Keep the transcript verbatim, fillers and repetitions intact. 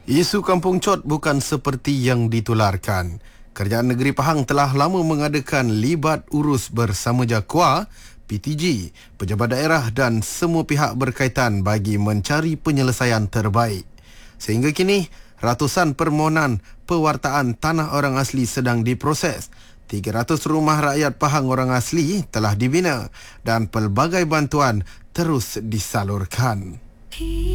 Isu Kampung Cot bukan seperti yang ditularkan. Kerajaan Negeri Pahang telah lama mengadakan libat urus bersama JAKUA, P T G, pejabat daerah dan semua pihak berkaitan bagi mencari penyelesaian terbaik. Sehingga kini, ratusan permohonan pewartaan tanah orang asli sedang diproses. tiga ratus rumah rakyat Pahang orang asli telah dibina dan pelbagai bantuan terus disalurkan.